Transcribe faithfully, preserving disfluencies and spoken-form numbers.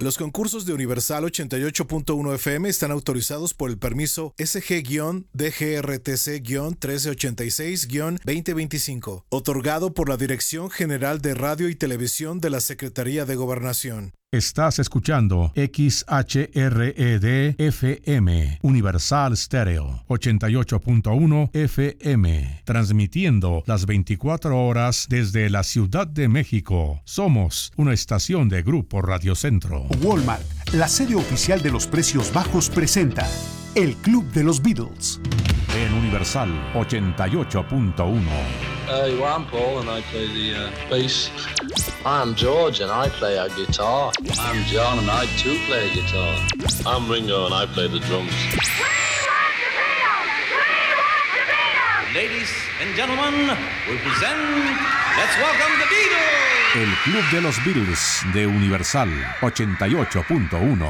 Los concursos de Universal ochenta y ocho punto uno F M están autorizados por el permiso S G D G R T C trece ochenta y seis veinte veinticinco, otorgado por la Dirección General de Radio y Televisión de la Secretaría de Gobernación. Estás escuchando X H R E D F M, Universal Stereo, ochenta y ocho punto uno F M, transmitiendo las veinticuatro horas desde la Ciudad de México. Somos una estación de Grupo Radio Centro. Walmart, la sede oficial de los precios bajos, presenta El Club de los Beatles. En Universal ochenta y ocho punto uno. Uh, well, I'm Paul and I play the uh, bass. I'm George and I play a guitar. I'm John and I too play a guitar. I'm Ringo and I play the drums. We want the Beatles! We want the Beatles! Ladies and gentlemen, we present Let's Welcome the Beatles. El Club de los Beatles de Universal ochenta y ocho punto uno.